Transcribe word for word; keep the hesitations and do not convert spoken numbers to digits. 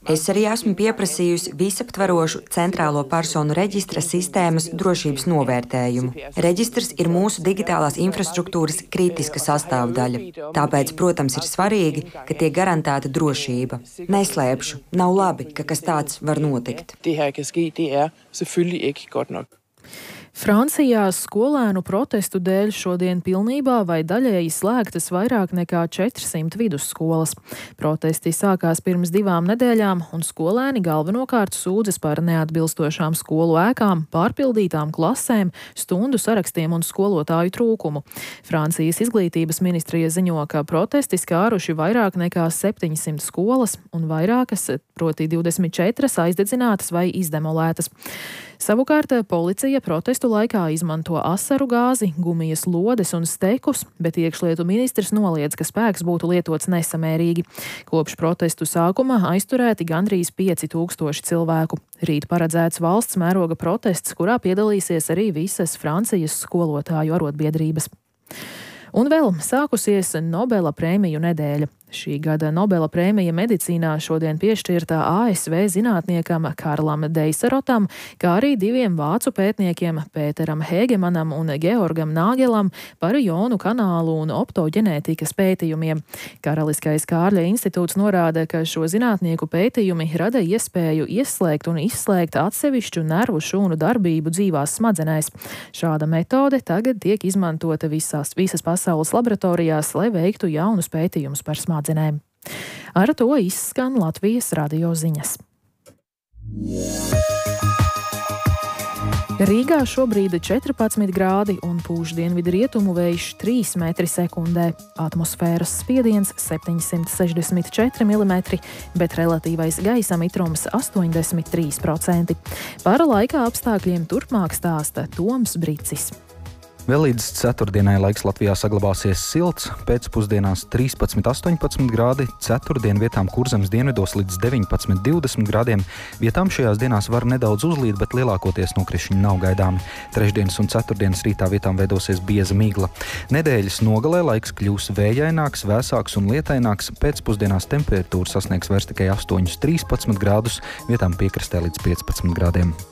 Es arī esmu pieprasījusi visaptverošu centrālo personu reģistra sistēmas drošības novērtējumu. Reģistrs ir mūsu digitālās infrastruktūras kritiska sastāvdaļa. Tāpēc, protams, ir svarīgi, ka tiek garantēta drošība. Neslēpšu, nav labi, ka kas tāds var notikt. Francijā skolēnu protestu dēļ šodien pilnībā vai daļēji slēgtas vairāk nekā četrsimt vidusskolas. Protesti sākās pirms divām nedēļām, un skolēni galvenokārt sūdzas par neatbilstošām skolu ēkām, pārpildītām klasēm, stundu sarakstiem un skolotāju trūkumu. Francijas izglītības ministrija ziņo, ka protesti skāruši vairāk nekā septiņsimt skolas, un vairākas, proti divdesmit četras, aizdedzinātas vai izdemolētas. Savukārt policija protestu laikā izmanto asaru gāzi, gumijas lodes un stekus, bet iekšlietu ministrs noliedz, ka spēks būtu lietots nesamērīgi. Kopš protestu sākuma aizturēti gandrīz pieci tūkstoši cilvēku. Rīt paredzēts valsts mēroga protests, kurā piedalīsies arī visas Francijas skolotāju arotbiedrības. Un vēl sākusies Nobela prēmiju nedēļa. Šī gada Nobela prēmija medicīnā šodien piešķirta A S V zinātniekam Karlam Deiserotam, kā arī diviem vācu pētniekiem Pēteram Hēgemanam un Georgam Nāgelam par jonu kanālu un optoģenētikas pētījumiem. Karaliskais Kārļa institūts norāda, ka šo zinātnieku pētījumi rada iespēju ieslēgt un izslēgt atsevišķu nervu šūnu darbību dzīvās smadzenēs. Šāda metode tagad tiek izmantota visās, visas pasaules laboratorijās, lai veiktu jaunus pētījumus par smadzenēm. Ar to izskan Latvijas radio ziņas. Rīgā šobrīd četrpadsmit grādi un pūš dienvidu rietumu vējš trīs metri sekundē. Atmosfēras spiediens septiņsimt sešdesmit četri milimetri, bet relatīvais gaisa mitrums astoņdesmit trīs procenti. Par laika apstākļiem turpmāk stāsta Toms Bricis. Vēl līdz ceturtdienai laiks Latvijā saglabāsies silts, pēcpusdienās trīspadsmit astoņpadsmit grādi, ceturtdien vietām Kurzemes dienvidos līdz deviņpadsmit divdesmit grādiem. Vietām šajās dienās var nedaudz uzlīt, bet lielākoties nokrišņi nav gaidāmi. Trešdienas un ceturtdienas rītā vietām veidosies bieza migla. Nedēļas nogalē laiks kļūs vējaināks, vēsāks un lietaināks, pēcpusdienās temperatūra sasniegs vairs tikai astoņus trīspadsmit grādus, vietām piekrastē līdz piecpadsmit grādiem.